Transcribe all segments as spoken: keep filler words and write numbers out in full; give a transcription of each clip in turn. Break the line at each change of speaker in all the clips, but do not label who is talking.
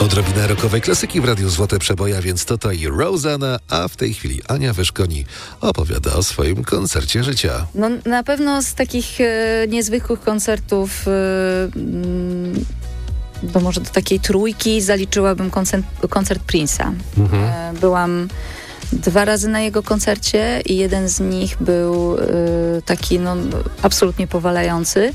Odrobina rockowej klasyki w Radiu Złote Przeboje, więc to to i Rosanna, a w tej chwili Ania Wyszkoni opowiada o swoim koncercie życia.
No na pewno z takich e, niezwykłych koncertów, e, mm, bo może do takiej trójki zaliczyłabym koncert, koncert Prince'a.
Mhm.
E, byłam dwa razy na jego koncercie i jeden z nich był e, taki no, absolutnie powalający.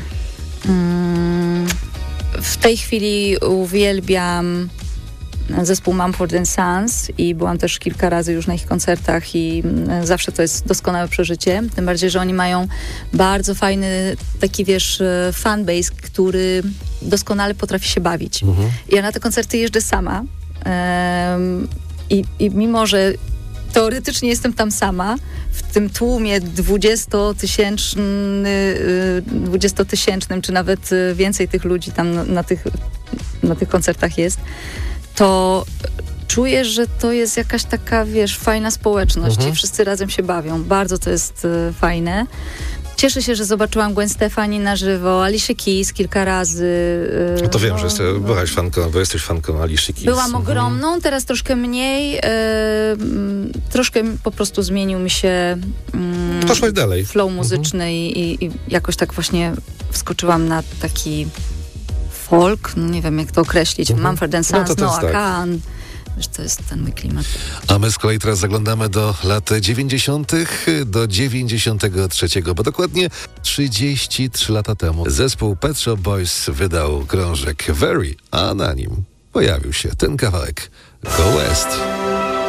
Mm, w tej chwili uwielbiam zespół Mumford and Sons i byłam też kilka razy już na ich koncertach i zawsze to jest doskonałe przeżycie. Tym bardziej, że oni mają bardzo fajny taki, wiesz, fanbase, który doskonale potrafi się bawić. Mhm. Ja na te koncerty jeżdżę sama um, i, i mimo, że teoretycznie jestem tam sama, w tym tłumie dwudziestotysięcznym, czy nawet więcej tych ludzi tam na, na, tych, na tych koncertach jest, to czuję, że to jest jakaś taka, wiesz, fajna społeczność mhm. i wszyscy razem się bawią. Bardzo to jest y, fajne. Cieszę się, że zobaczyłam Gwen Stefani na żywo, Alicia Keys kilka razy. Yy,
no to wiem,
no,
że jeste,
no.
byłaś fanką, bo jesteś fanką Alicia Keys.
Byłam
mhm.
ogromną, teraz troszkę mniej. Yy, troszkę po prostu zmienił mi się yy,
Poszłaś dalej.
flow muzyczny mhm. i, i jakoś tak właśnie wskoczyłam na taki folk, no nie wiem jak to określić, mhm. Mumford and Sons,
no
Noah
tak.
Kahan. Wiesz, to jest ten mój klimat.
A my z kolei teraz zaglądamy do lat dziewięćdziesiątych do dziewięćdziesiątego trzeciego, bo dokładnie trzydzieści trzy lata temu zespół Pet Shop Boys wydał krążek Very, a na nim pojawił się ten kawałek Go West.